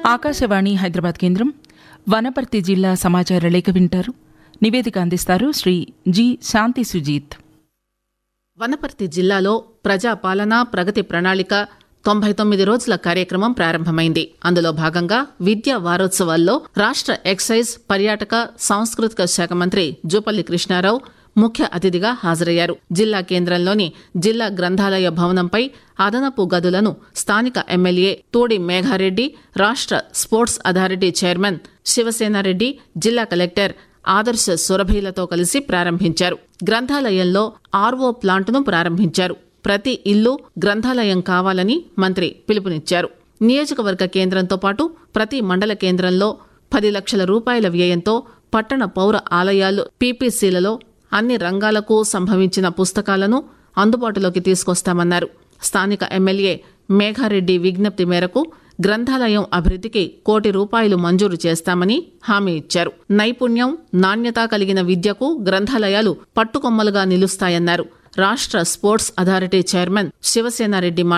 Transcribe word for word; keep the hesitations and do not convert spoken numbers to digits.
ఆకాశవాణి హైదరాబాద్ కేంద్రం వనపర్తి జిల్లా సమాచార లేఖ వింటారు. నివేదిక అందిస్తారు శ్రీ జి శాంతి సుజీత్. వనపర్తి జిల్లాలో ప్రజాపాలన ప్రగతి ప్రణాళిక తొంభై తొమ్మిది రోజుల కార్యక్రమం ప్రారంభమైంది. అందులో భాగంగా విద్యా వారోత్సవాల్లో రాష్ట్ర ఎక్సైజ్ పర్యాటక సాంస్కృతిక శాఖ మంత్రి జూపల్లి కృష్ణారావు ముఖ్య అతిథిగా హాజరయ్యారు. జిల్లా కేంద్రంలోని జిల్లా గ్రంథాలయ భవనంపై అదనపు గదులను స్థానిక ఎమ్మెల్యే తోడి మేఘారెడ్డి, రాష్ట్ర స్పోర్ట్స్ అథారిటీ చైర్మన్ శివసేనారెడ్డి, జిల్లా కలెక్టర్ ఆదర్శ సురభీలతో కలిసి ప్రారంభించారు. గ్రంథాలయంలో ఆర్వో ప్లాంటును ప్రారంభించారు. ప్రతి ఇల్లు గ్రంథాలయం కావాలని మంత్రి పిలుపునిచ్చారు. నియోజకవర్గ కేంద్రంతో పాటు ప్రతి మండల కేంద్రంలో పది లక్షల రూపాయల వ్యయంతో పట్టణ పౌర ఆలయాలు పీపీసీలలో అన్ని రంగాలకు సంభవించిన పుస్తకాలను అందుబాటులోకి తీసుకొస్తామన్నారు. స్థానిక ఎమ్మెల్యే మేఘారెడ్డి విజ్ఞప్తి మేరకు గ్రంథాలయం అభివృద్ధికి కోటి రూపాయలు మంజూరు చేస్తామని హామీ ఇచ్చారు. నైపుణ్యం, నాణ్యత కలిగిన విద్యకు గ్రంథాలయాలు పట్టుకొమ్మలుగా నిలుస్తాయన్నారు. రాష్ట్ర స్పోర్ట్స్ అథారిటీ చైర్మన్ శివసేనారెడ్డి